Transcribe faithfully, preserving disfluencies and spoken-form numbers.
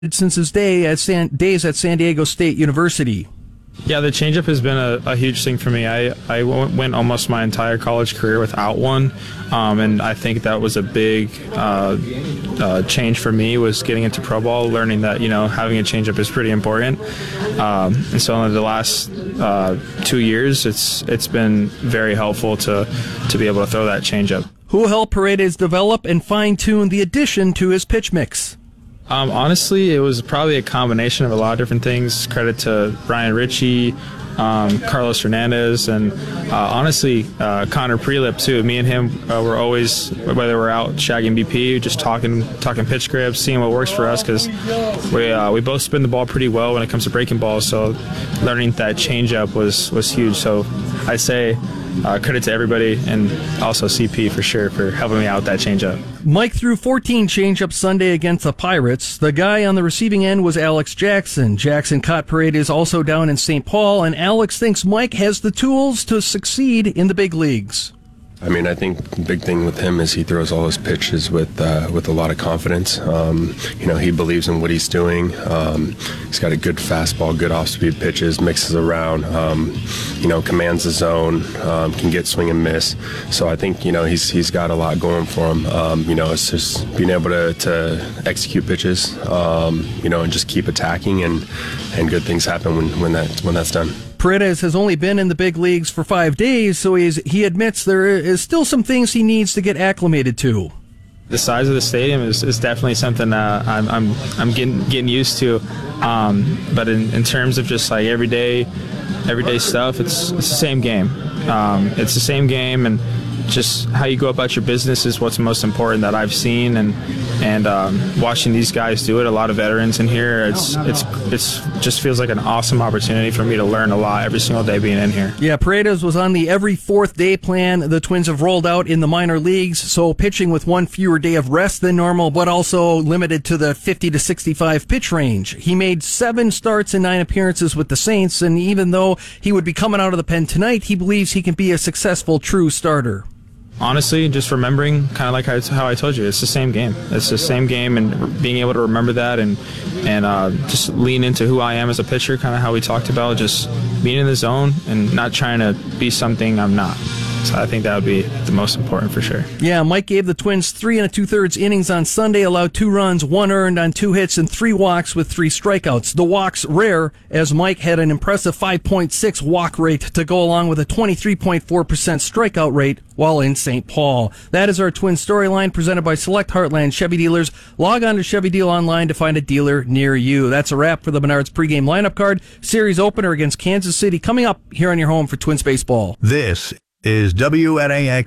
since his day at San, days at San Diego State University. Yeah, the changeup has been a, a huge thing for me. I, I went almost my entire college career without one, um, and I think that was a big uh, uh, change for me, was getting into pro ball, learning that, you know, having a changeup is pretty important. Um, and so in the last uh, two years, it's it's been very helpful to, to be able to throw that changeup. Who helped Paredes develop and fine-tune the addition to his pitch mix? Um, honestly, it was probably a combination of a lot of different things. Credit to Brian Ritchie, um, Carlos Hernandez, and uh, honestly, uh, Connor Prelip too. Me and him uh, were always, whether we're out shagging B P, just talking, talking pitch grips, seeing what works for us, because we uh, we both spin the ball pretty well when it comes to breaking balls. So learning that changeup was was huge. So I say uh, credit to everybody, and also C P for sure for helping me out with that changeup. Mike threw fourteen changeups Sunday against the Pirates. The guy on the receiving end was Alex Jackson. Jackson caught Paredes also down in Saint Paul, and Alex thinks Mike has the tools to succeed in the big leagues. I mean, I think the big thing with him is he throws all his pitches with uh, with a lot of confidence. Um, you know, he believes in what he's doing. Um, he's got a good fastball, good off-speed pitches, mixes around, um, you know, commands the zone, um, can get swing and miss. So I think, you know, he's he's got a lot going for him. Um, you know, it's just being able to, to execute pitches, um, you know, and just keep attacking, and, and good things happen when, when that when that's done. Paredes has only been in the big leagues for five days, so he's, he admits there is still some things he needs to get acclimated to. The size of the stadium is, is definitely something uh, I'm I'm I'm getting getting used to, um, but in, in terms of just like everyday everyday stuff, it's it's the same game. Um, it's the same game, and just how you go about your business is what's most important that I've seen, and and um, watching these guys do it, a lot of veterans in here, it's it's it's just feels like an awesome opportunity for me to learn a lot every single day being in here. Yeah, Paredes was on the every fourth day plan the Twins have rolled out in the minor leagues, so pitching with one fewer day of rest than normal, but also limited to the fifty to sixty-five pitch range. He made seven starts and nine appearances with the Saints, and even though he would be coming out of the pen tonight, he believes he can be a successful true starter. Honestly, just remembering, kind of like how I told you, it's the same game. It's the same game, and being able to remember that, and and uh, just lean into who I am as a pitcher, kind of how we talked about, just being in the zone and not trying to be something I'm not. So I think that would be the most important for sure. Yeah, Mike gave the Twins three and a two-thirds innings on Sunday, allowed two runs, one earned on two hits, and three walks with three strikeouts. The walks rare, as Mike had an impressive five point six walk rate to go along with a twenty-three point four percent strikeout rate while in Saint Paul. That is our Twin storyline presented by Select Heartland Chevy Dealers. Log on to Chevy Deal Online to find a dealer near you. That's a wrap for the Menards pregame lineup card. Series opener against Kansas City coming up here on your home for Twins baseball. This is W N A X